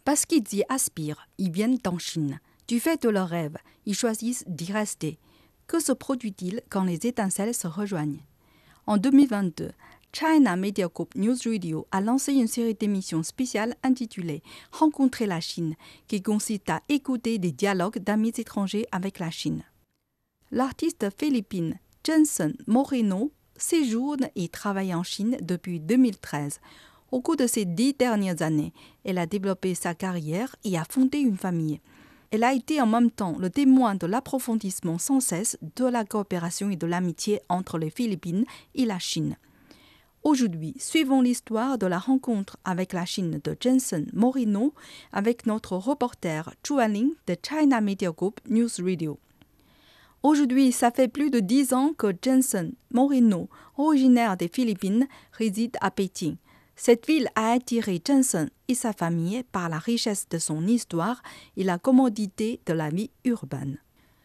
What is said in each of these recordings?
Parce qu'ils y aspirent, ils viennent en Chine. Du fait de leurs rêves, ils choisissent d'y rester. Que se produit-il quand les étincelles se rejoignent? En 2022, China Media Group News Radio a lancé une série d'émissions spéciales intitulée « Rencontrer la Chine » qui consiste à écouter des dialogues d'amis étrangers avec la Chine. L'artiste philippine Jensen Moreno séjourne et travaille en Chine depuis 2013. Au cours de ces 10 dernières années, elle a développé sa carrière et a fondé une famille. Elle a été en même temps le témoin de l'approfondissement sans cesse de la coopération et de l'amitié entre les Philippines et la Chine. Aujourd'hui, suivons l'histoire de la rencontre avec la Chine de Jensen Moreno avec notre reporter Chuan Ling de China Media Group News Radio. Aujourd'hui, ça fait plus de 10 ans que Jensen Moreno, originaire des Philippines, réside à Pékin. Cette ville a attiré Jensen et sa famille par la richesse de son histoire et la commodité de la vie urbaine.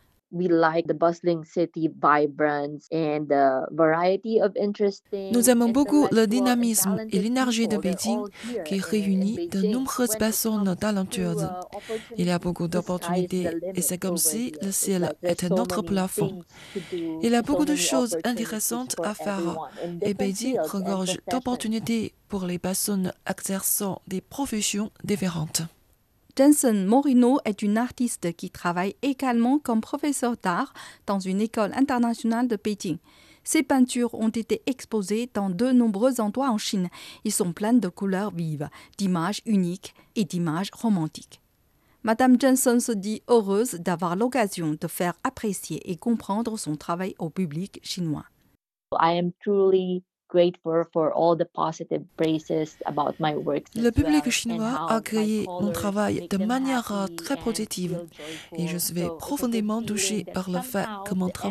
We like the bustling city vibrance and the variety of interesting, Nous aimons beaucoup le intellectual, and dynamisme et talented l'énergie de people. They're Pékin all here qui in réunit de Beijing. nombreuses When it personnes comes talentueuses. to, Il y a beaucoup opportunities, the sky is d'opportunités the limit et c'est comme over si here. le It's ciel like there's était so notre many plafond. things to do, Il y a so beaucoup de many choses opportunities intéressantes for à faire everyone in et different Pékin fields and regorge professions. d'opportunités pour les personnes exerçant des professions différentes. Jensen Moreno est une artiste qui travaille également comme professeur d'art dans une école internationale de Pékin. Ses peintures ont été exposées dans de nombreux endroits en Chine. Ils sont pleins de couleurs vives, d'images uniques et d'images romantiques. Madame Jensen se dit heureuse d'avoir l'occasion de faire apprécier et comprendre son travail au public chinois. I am truly grateful for all the positive praises about my works Le as public well, chinois and a how accueilli my mon colors travail make de them manière happy très and positive feel joyful. et je suis So it's a good profondément feeling touchée that par le fait somehow que mon the travail